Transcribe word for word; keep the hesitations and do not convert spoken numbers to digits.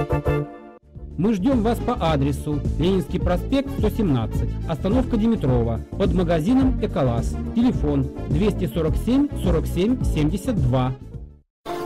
Мы ждем вас по адресу Ленинский проспект, сто семнадцать, остановка Димитрова, под магазином «Эколаз». Телефон двести сорок семь сорок семь семьдесят два.